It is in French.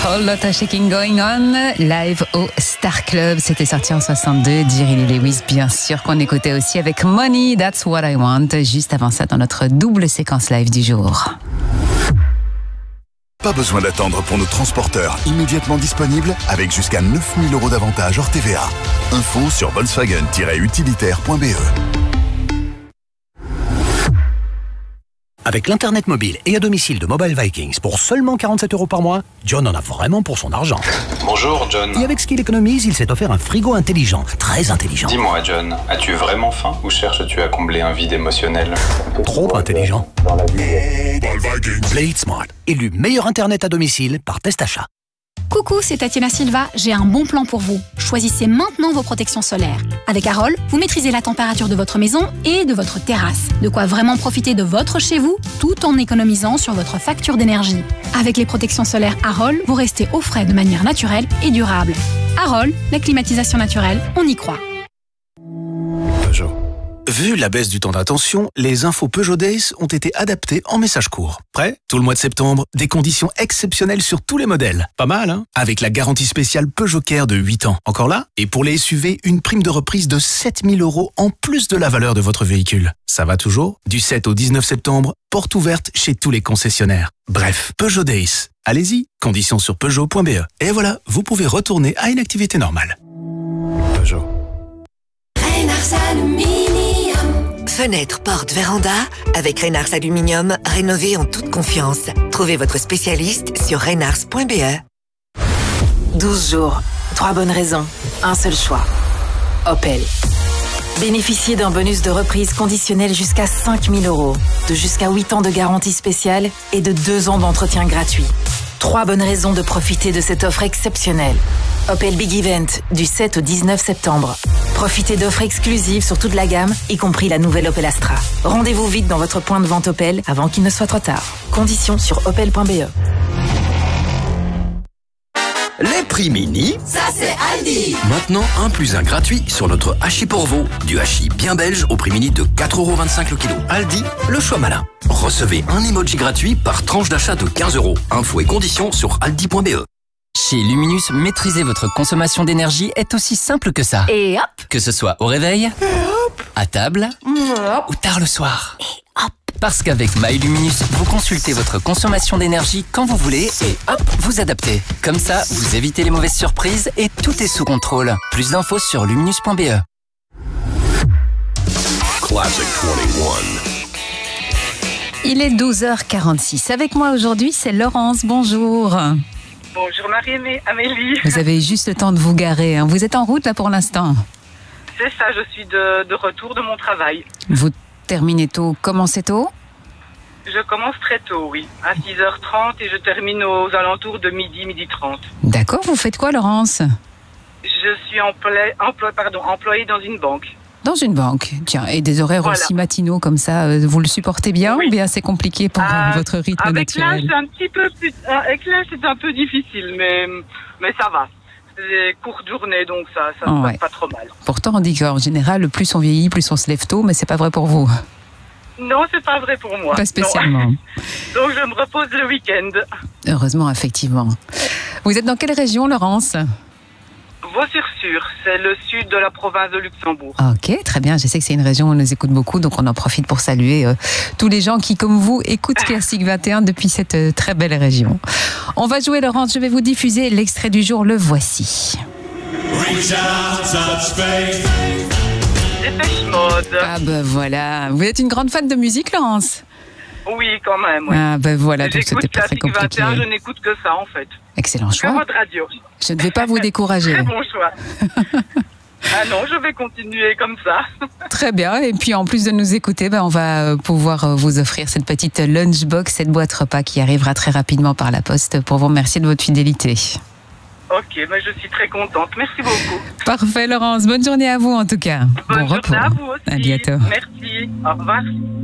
Whole Lotta Shaking Going On, live au Star Club. C'était sorti en 62. Jerry Lee Lewis, bien sûr, qu'on écoutait aussi avec Money, That's What I Want. Juste avant ça, dans notre double séquence live du jour. Pas besoin d'attendre pour nos transporteurs immédiatement disponibles avec jusqu'à 9 000 € d'avantages hors TVA. Info sur Volkswagen-utilitaire.be. Avec l'Internet mobile et à domicile de Mobile Vikings pour seulement 47 € par mois, John en a vraiment pour son argent. Bonjour John. Et avec ce qu'il économise, il s'est offert un frigo intelligent, très intelligent. Dis-moi John, as-tu vraiment faim ou cherches-tu à combler un vide émotionnel? Trop intelligent. Play it smart, élu meilleur Internet à domicile par Test Achat. Coucou, c'est Tatiana Silva, j'ai un bon plan pour vous. Choisissez maintenant vos protections solaires. Avec Arol, vous maîtrisez la température de votre maison et de votre terrasse. De quoi vraiment profiter de votre chez vous, tout en économisant sur votre facture d'énergie. Avec les protections solaires Arol, vous restez au frais de manière naturelle et durable. Arol, la climatisation naturelle, on y croit. Peugeot. Vu la baisse du temps d'attention, les infos Peugeot Days ont été adaptées en message court. Prêt? Tout le mois de septembre, des conditions exceptionnelles sur tous les modèles. Pas mal, hein? Avec la garantie spéciale Peugeot Care de 8 ans. Encore là? Et pour les SUV, une prime de reprise de 7 000 € en plus de la valeur de votre véhicule. Ça va toujours? Du 7 au 19 septembre, porte ouverte chez tous les concessionnaires. Bref, Peugeot Days. Allez-y, conditions sur Peugeot.be. Et voilà, vous pouvez retourner à une activité normale. Peugeot. Fenêtre, porte, véranda, avec Reynars Aluminium, rénovez en toute confiance. Trouvez votre spécialiste sur reynars.be. 12 jours, 3 bonnes raisons, un seul choix. Opel. Bénéficiez d'un bonus de reprise conditionnel jusqu'à 5 000 €, de jusqu'à 8 ans de garantie spéciale et de 2 ans d'entretien gratuit. 3 bonnes raisons de profiter de cette offre exceptionnelle. Opel Big Event, du 7 au 19 septembre. Profitez d'offres exclusives sur toute la gamme, y compris la nouvelle Opel Astra. Rendez-vous vite dans votre point de vente Opel avant qu'il ne soit trop tard. Conditions sur opel.be. Les prix mini, ça c'est Aldi. Maintenant 1+1 gratuit sur notre hachis pour veau. Du hachis bien belge au prix mini de 4,25 € le kilo. Aldi, le choix malin. Recevez un emoji gratuit par tranche d'achat de 15 €. Infos et conditions sur aldi.be. Chez Luminus, maîtriser votre consommation d'énergie est aussi simple que ça. Et hop! Que ce soit au réveil, à table ou tard le soir. Et hop! Parce qu'avec MyLuminus, vous consultez votre consommation d'énergie quand vous voulez et hop, vous adaptez. Comme ça, vous évitez les mauvaises surprises et tout est sous contrôle. Plus d'infos sur luminus.be. Classic 21. Il est 12h46. Avec moi aujourd'hui, c'est Laurence. Bonjour. Bonjour Marie-Amélie. Vous avez juste le temps de vous garer, hein. Vous êtes en route là pour l'instant? C'est ça, je suis de retour de mon travail. Vous terminez tôt, commencez tôt? Je commence très tôt, oui, à 6h30 et je termine aux alentours de midi 30. D'accord, vous faites quoi Laurence? Je suis employée dans une banque. Dans une banque, tiens, et des horaires aussi matinaux comme ça, vous le supportez bien ou bien c'est compliqué pour votre rythme naturel? Avec l'âge, c'est un peu difficile, mais ça va. C'est des courtes journées, donc ça se passe pas trop mal. Pourtant, on dit qu'en général, plus on vieillit, plus on se lève tôt, mais c'est pas vrai pour vous. Non, c'est pas vrai pour moi. Pas spécialement. Donc je me repose le week-end. Heureusement, effectivement. Vous êtes dans quelle région, Laurence? Vaux-sur-Sur, c'est le sud de la province de Luxembourg. Ok, très bien. Je sais que c'est une région où on nous écoute beaucoup, donc on en profite pour saluer tous les gens qui, comme vous, écoutent Classique 21 depuis cette très belle région. On va jouer, Laurence. Je vais vous diffuser l'extrait du jour. Le voici. Dépêche Mode. Ah ben voilà. Vous êtes une grande fan de musique, Laurence? Oui, quand même. Oui. Ah ben voilà, donc c'était pas très compliqué. 21, je n'écoute que ça, en fait. Excellent choix. Que votre radio. Je ne vais pas vous décourager. Très bon choix. Ah non, je vais continuer comme ça. Très bien. Et puis en plus de nous écouter, on va pouvoir vous offrir cette petite lunchbox, cette boîte repas qui arrivera très rapidement par la poste pour vous remercier de votre fidélité. Ok, mais je suis très contente. Merci beaucoup. Parfait, Laurence. Bonne journée à vous en tout cas. Bonne journée repos. à vous aussi. À bientôt. Merci. Au revoir.